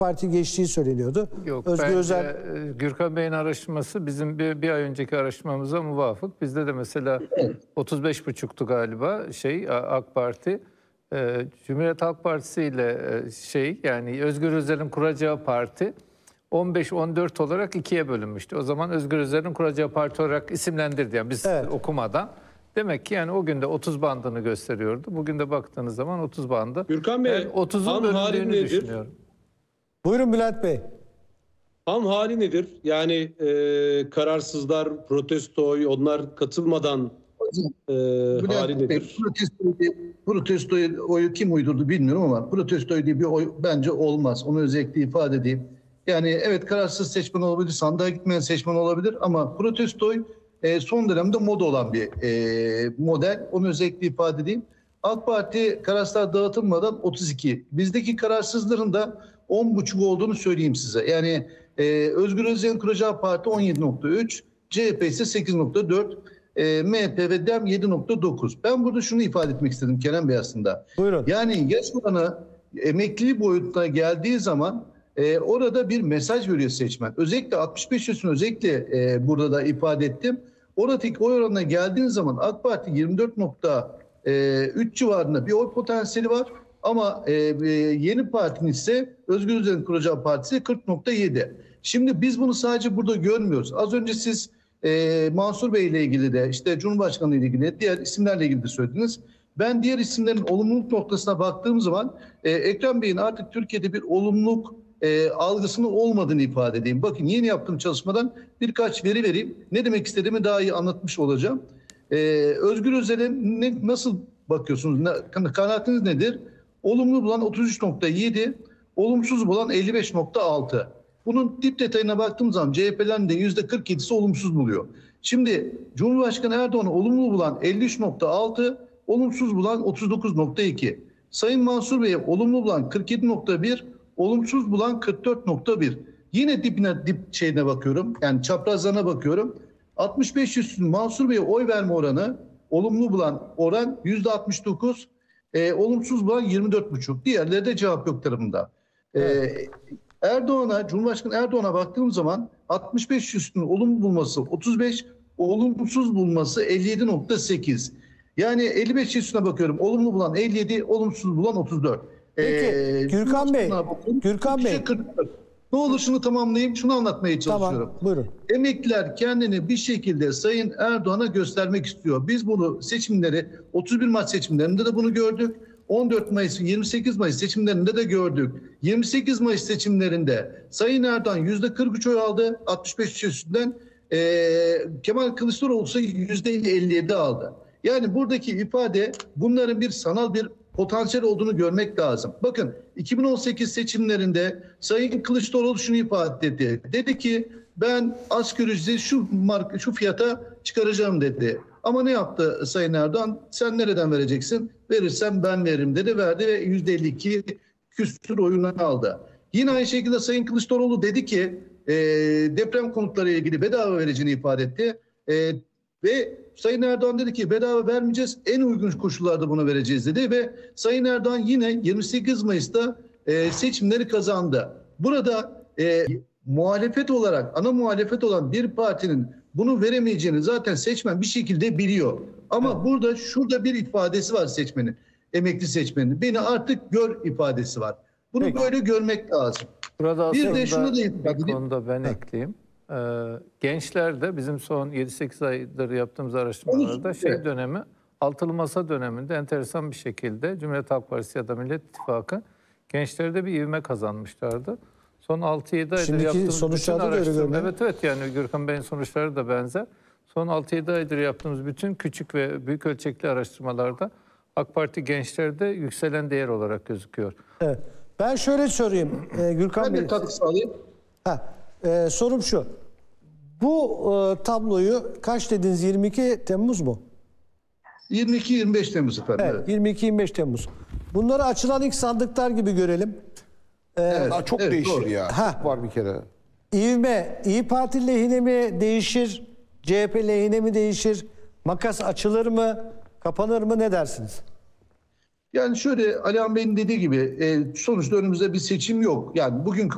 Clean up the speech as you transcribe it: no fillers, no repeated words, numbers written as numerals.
Parti geçtiği söyleniyordu. Yok, Özgür bence Özel Gürkan Bey'in araştırması bizim bir ay önceki araştırmamıza muvafık. Bizde de mesela 35,5'tu galiba AK Parti. Cumhuriyet Halk Partisi ile yani Özgür Özel'in kuracağı parti 15-14 olarak ikiye bölünmüştü. O zaman Özgür Özel'in kuracağı parti olarak isimlendirdi yani biz okumadan. Demek ki yani o günde 30 bandını gösteriyordu. Bugün de baktığınız zaman 30 bandı. Gürkan Bey, Ben 30'un bölündüğünü düşünüyorum. Buyurun Bülent Bey. ham hali nedir? Yani kararsızlar, protesto oy, onlar katılmadan hali nedir? Protesto oyu kim uydurdu bilmiyorum ama protesto diye bir oy bence olmaz. Onu özellikle ifade edeyim. Yani evet, kararsız seçmen olabilir, sandığa gitmeyen seçmen olabilir ama protestoy son dönemde moda olan bir model. Onu özellikle ifade edeyim. AK Parti kararsızlar dağıtılmadan 32. Bizdeki kararsızların da 10,5 olduğunu söyleyeyim size. Yani Özgür Özel'in kuracağı parti 17,3, CHP ise 8,4, MHP ve DEM 7,9. Ben burada şunu ifade etmek istedim Kenan Bey aslında. Buyurun. Yani yaş oranı emekli boyutuna geldiği zaman orada bir mesaj veriyor seçmen. Özellikle 65 yaşını özellikle burada da ifade ettim. Oradaki oy oranına geldiğiniz zaman AK Parti 24,3 civarında bir oy potansiyeli var. Ama yeni partinin ise Özgür Özel'in kuracağı partisi 40,7. Şimdi biz bunu sadece burada görmüyoruz. Az önce siz Mansur Bey ile ilgili de işte Cumhurbaşkanı ile ilgili diğer isimlerle ilgili de söylediniz. Ben diğer isimlerin olumluluk noktasına baktığım zaman Ekrem Bey'in artık Türkiye'de bir olumluluk algısının olmadığını ifade edeyim. Bakın yeni yaptığım çalışmadan birkaç veri vereyim. Ne demek istediğimi daha iyi anlatmış olacağım. Özgür Özel'e nasıl bakıyorsunuz? Kanaatiniz nedir? Olumlu bulan 33,7, olumsuz bulan 55,6. Bunun dip detayına baktığım zaman CHP'lerin de %47'si olumsuz buluyor. Şimdi Cumhurbaşkanı Erdoğan'ı olumlu bulan 53,6, olumsuz bulan 39,2. Sayın Mansur Bey'e olumlu bulan 47,1, olumsuz bulan 44,1. Yine dip şeyine bakıyorum. Yani çaprazlarına bakıyorum. 65 üstün Mansur Bey'e oy verme oranı, olumlu bulan oran %69, olumsuz bulan 24,5. Diğerleri de cevap yok tarafında. Cumhurbaşkanı Erdoğan'a baktığım zaman 65 üstün olumlu bulması 35, olumsuz bulması 57,8. Yani 55 üstüne bakıyorum. Olumlu bulan 57, olumsuz bulan 34. Peki Gürkan Bey. Gürkan Bey. Ne olur şunu tamamlayayım. Şunu anlatmaya çalışıyorum. Tamam, buyurun. Emekliler kendini bir şekilde Sayın Erdoğan'a göstermek istiyor. Biz bunu seçimleri 31 Mart seçimlerinde de bunu gördük. 14 Mayıs, 28 Mayıs seçimlerinde de gördük. 28 Mayıs seçimlerinde Sayın Erdoğan %43 oy aldı 65 üstünden. Kemal Kılıçdaroğlu ise %57 aldı. Yani buradaki ifade bunların bir sanal bir potansiyel olduğunu görmek lazım. Bakın 2018 seçimlerinde Sayın Kılıçdaroğlu şunu ifade etti. Dedi ki ben asgari ücreti şu fiyata çıkaracağım dedi. Ama ne yaptı Sayın Erdoğan? Sen nereden vereceksin? Verirsem ben veririm dedi. Verdi ve %52 küsur oyunu aldı. Yine aynı şekilde Sayın Kılıçdaroğlu dedi ki deprem konutları ile ilgili bedava vereceğini ifade etti. Ve Sayın Erdoğan dedi ki bedava vermeyeceğiz, en uygun koşullarda bunu vereceğiz dedi ve Sayın Erdoğan yine 28 Mayıs'ta seçimleri kazandı. Burada muhalefet olarak, ana muhalefet olan bir partinin bunu veremeyeceğini zaten seçmen bir şekilde biliyor. Ama burada şurada bir ifadesi var seçmenin, emekli seçmenin. Beni artık gör ifadesi var. Bunu böyle görmek lazım. Burada bir de şunu da ifade bir konuda ben ekleyeyim. Gençler de bizim son 7-8 aydır yaptığımız araştırmalarda dönemi, altılı masa döneminde enteresan bir şekilde Cumhuriyet Halk Partisi ya da Millet İttifakı gençlerde bir ivme kazanmışlardı. Son 6-7 aydır yaptığımız bütün araştırma, evet yani Gürkan Bey'in sonuçları da benzer. Son 6-7 aydır yaptığımız bütün küçük ve büyük ölçekli araştırmalarda AK Parti gençlerde yükselen değer olarak gözüküyor. Evet. Ben şöyle sorayım Gürkan Bey. Ben de katkı sağlayayım. Sorum şu. Bu tabloyu kaç dediniz? 22 Temmuz mu? 22-25 Temmuz efendim. Evet, 22-25 Temmuz. Bunları açılan ilk sandıklar gibi görelim. Evet, çok değişir doğru. Ya. Çok var bir kere. İvme İyi Parti lehine mi değişir? CHP lehine mi değişir? Makas açılır mı? Kapanır mı? Ne dersiniz? Yani şöyle Alihan Bey'in dediği gibi sonuçta önümüzde bir seçim yok. Yani bugünkü